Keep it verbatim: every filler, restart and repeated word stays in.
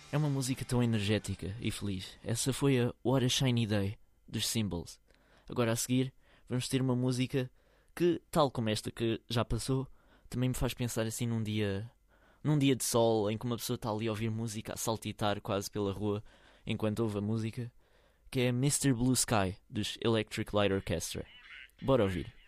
É uma música tão energética e feliz. Essa foi a What a Shiny Day dos Symbols. Agora a seguir vamos ter uma música que, tal como esta que já passou, também me faz pensar assim num dia, num dia de sol em que uma pessoa está ali a ouvir música, a saltitar quase pela rua enquanto ouve a música, que é mister Blue Sky dos Electric Light Orchestra. Bora ouvir.